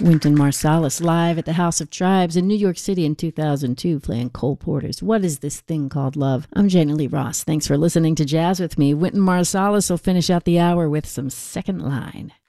Wynton Marsalis live at the House of Tribes in New York City in 2002 playing Cole Porter's What Is This Thing Called Love? I'm Janie Lee Ross. Thanks for listening to Jazz with me. Wynton Marsalis will finish out the hour with some Second Line.